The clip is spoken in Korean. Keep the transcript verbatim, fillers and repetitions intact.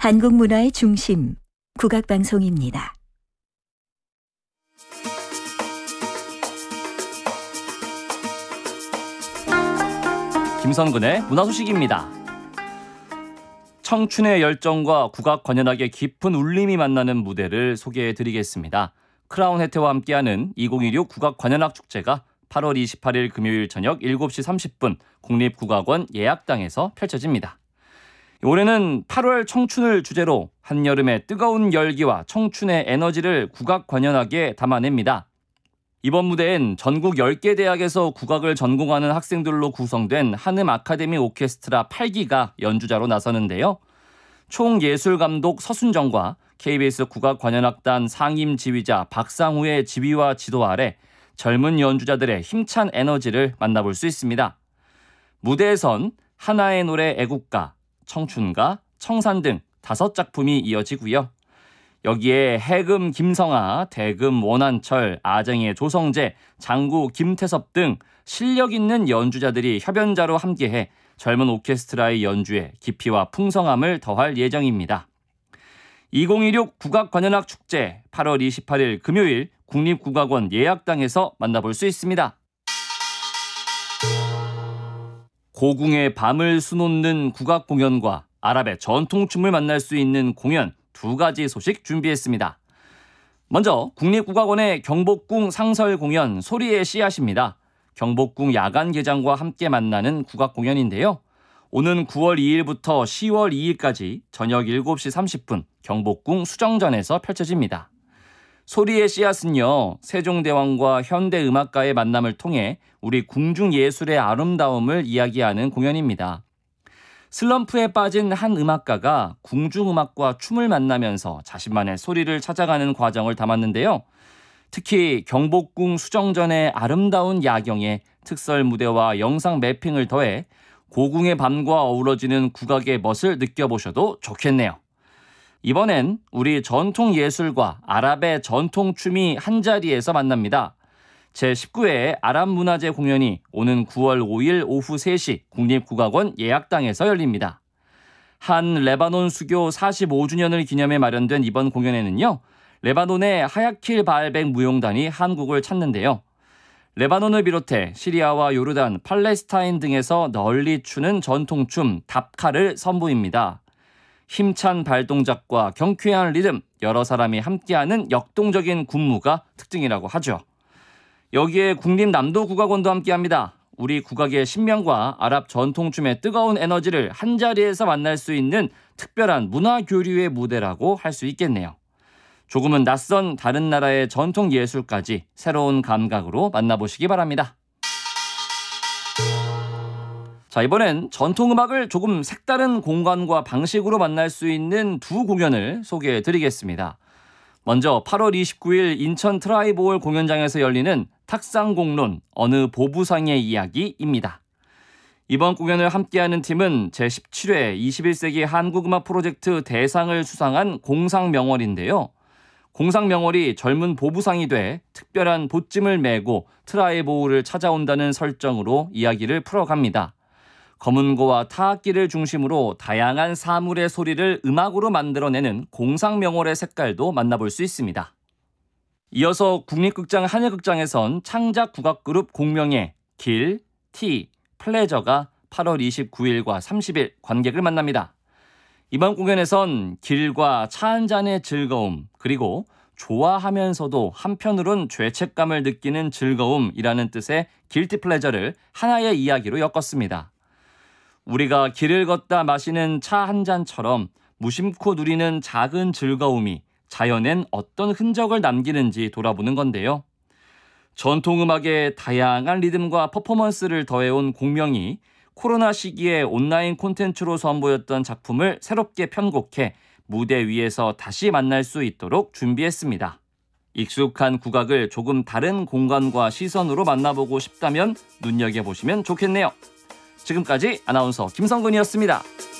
한국 문화의 중심, 국악방송입니다. 김선근의 문화소식입니다. 청춘의 열정과 국악 관현악의 깊은 울림이 만나는 무대를 소개해드리겠습니다. 크라운 혜태와 함께하는 이천십육 국악 관현악 축제가 팔월 이십팔일 금요일 저녁 일곱 시 삼십 분 국립국악원 예약당에서 펼쳐집니다. 올해는 팔월 청춘을 주제로 한여름의 뜨거운 열기와 청춘의 에너지를 국악 관현악에 담아냅니다. 이번 무대엔 전국 열 개 대학에서 국악을 전공하는 학생들로 구성된 한음 아카데미 오케스트라 팔 기가 연주자로 나서는데요. 총예술감독 서순정과 케이비에스 국악관현악단 상임 지휘자 박상우의 지휘와 지도 아래 젊은 연주자들의 힘찬 에너지를 만나볼 수 있습니다. 무대에선 하나의 노래 애국가, 청춘가, 청산 등 다섯 작품이 이어지고요. 여기에 해금 김성아, 대금 원한철, 아쟁의 조성재, 장구 김태섭 등 실력 있는 연주자들이 협연자로 함께해 젊은 오케스트라의 연주에 깊이와 풍성함을 더할 예정입니다. 이천십육 국악관현악 축제 팔월 이십팔일 금요일 국립국악원 예약당에서 만나볼 수 있습니다. 고궁의 밤을 수놓는 국악 공연과 아랍의 전통춤을 만날 수 있는 공연 두 가지 소식 준비했습니다. 먼저 국립국악원의 경복궁 상설 공연 소리의 씨앗입니다. 경복궁 야간 개장과 함께 만나는 국악 공연인데요. 오는 구월 이일부터 시월 이일까지 저녁 일곱 시 삼십 분 경복궁 수정전에서 펼쳐집니다. 소리의 씨앗은요, 세종대왕과 현대음악가의 만남을 통해 우리 궁중예술의 아름다움을 이야기하는 공연입니다. 슬럼프에 빠진 한 음악가가 궁중음악과 춤을 만나면서 자신만의 소리를 찾아가는 과정을 담았는데요. 특히 경복궁 수정전의 아름다운 야경에 특설 무대와 영상 매핑을 더해 고궁의 밤과 어우러지는 국악의 멋을 느껴보셔도 좋겠네요. 이번엔 우리 전통 예술과 아랍의 전통 춤이 한자리에서 만납니다. 제십구 회 아랍 문화제 공연이 오는 구월 오일 오후 세 시 국립국악원 예약당에서 열립니다. 한 레바논 수교 사십오 주년을 기념해 마련된 이번 공연에는요, 레바논의 하야킬 바알백 무용단이 한국을 찾는데요. 레바논을 비롯해 시리아와 요르단, 팔레스타인 등에서 널리 추는 전통춤 답카를 선보입니다. 힘찬 발동작과 경쾌한 리듬, 여러 사람이 함께하는 역동적인 군무가 특징이라고 하죠. 여기에 국립남도국악원도 함께합니다. 우리 국악의 신명과 아랍 전통춤의 뜨거운 에너지를 한자리에서 만날 수 있는 특별한 문화교류의 무대라고 할 수 있겠네요. 조금은 낯선 다른 나라의 전통 예술까지 새로운 감각으로 만나보시기 바랍니다. 자, 이번엔 전통음악을 조금 색다른 공간과 방식으로 만날 수 있는 두 공연을 소개해드리겠습니다. 먼저 팔월 이십구일 인천 트라이볼 공연장에서 열리는 탁상공론 어느 보부상의 이야기입니다. 이번 공연을 함께하는 팀은 제십칠 회 이십일 세기 한국음악 프로젝트 대상을 수상한 공상명월인데요. 공상명월이 젊은 보부상이 돼 특별한 보찜을 메고 트라이볼을 찾아온다는 설정으로 이야기를 풀어갑니다. 검은고와 타악기를 중심으로 다양한 사물의 소리를 음악으로 만들어내는 공상명월의 색깔도 만나볼 수 있습니다. 이어서 국립극장 한예극장에선 창작 국악그룹 공명의 길, 티, 플레저가 팔월 이십구일과 삼십일 관객을 만납니다. 이번 공연에선 길과 차 한 잔의 즐거움, 그리고 좋아하면서도 한편으론 죄책감을 느끼는 즐거움이라는 뜻의 길티 플레저를 하나의 이야기로 엮었습니다. 우리가 길을 걷다 마시는 차 한 잔처럼 무심코 누리는 작은 즐거움이 자연엔 어떤 흔적을 남기는지 돌아보는 건데요. 전통음악의 다양한 리듬과 퍼포먼스를 더해온 공명이 코로나 시기에 온라인 콘텐츠로 선보였던 작품을 새롭게 편곡해 무대 위에서 다시 만날 수 있도록 준비했습니다. 익숙한 국악을 조금 다른 공간과 시선으로 만나보고 싶다면 눈여겨보시면 좋겠네요. 지금까지 아나운서 김성근이었습니다.